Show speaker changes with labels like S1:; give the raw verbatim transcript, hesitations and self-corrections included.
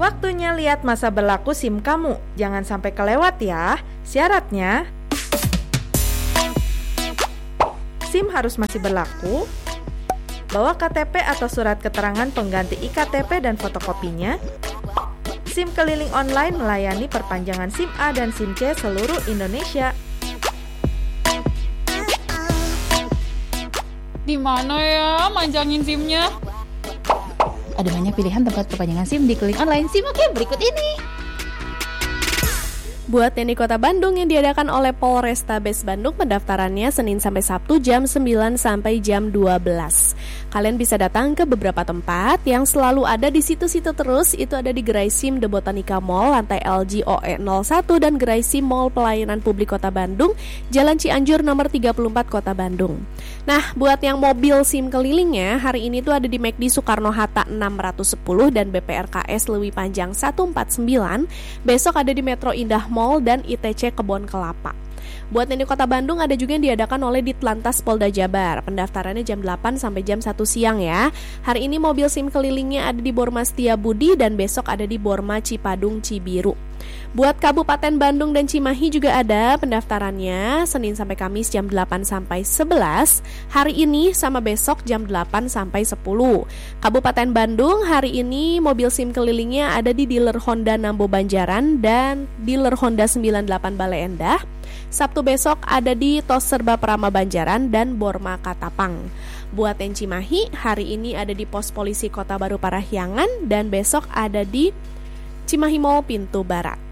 S1: Waktunya lihat masa berlaku SIM kamu. Jangan sampai kelewat ya. Syaratnya, SIM harus masih berlaku, bawa K T P atau surat keterangan pengganti I K T P dan fotokopinya. SIM keliling online melayani perpanjangan SIM A dan SIM C seluruh Indonesia.
S2: Di mana ya manjangin SIM-nya?
S3: Ada banyak pilihan tempat perpanjangan SIM di keliling online. SIM oke, berikut ini.
S4: Buat yang di Kota Bandung yang diadakan oleh Polrestabes Bandung, pendaftarannya Senin sampai Sabtu jam sembilan sampai jam dua belas. Kalian bisa datang ke beberapa tempat yang selalu ada di situ-situ terus. Itu ada di Gerai SIM The Botanica Mall, lantai L G O E nol satu, dan Gerai SIM Mall Pelayanan Publik Kota Bandung, Jalan Cianjur nomor tiga puluh empat Kota Bandung. Nah, buat yang mobil SIM kelilingnya, hari ini tuh ada di McD Soekarno-Hatta enam ratus sepuluh dan B P R K S Lewi Panjang seratus empat puluh sembilan. Besok ada di Metro Indah Mall dan I T C Kebon Kelapa. Buat yang di Kota Bandung ada juga yang diadakan oleh Ditlantas Polda Jabar. Pendaftarannya jam delapan sampai jam satu siang ya. Hari ini mobil SIM kelilingnya ada di Borma Setiabudi dan besok ada di Borma Cipadung Cibiru. Buat Kabupaten Bandung dan Cimahi juga ada pendaftarannya Senin sampai Kamis jam delapan sampai sebelas. Hari ini sama besok jam delapan sampai sepuluh. Kabupaten Bandung hari ini mobil SIM kelilingnya ada di dealer Honda Nambo Banjaran dan dealer Honda sembilan puluh delapan Bale Endah. Sabtu besok ada di Tos Serba Prama Banjaran dan Borma Katapang. Buat yang Cimahi, hari ini ada di Pos Polisi Kota Baru Parahyangan dan besok ada di Cimahi Mall Pintu Barat.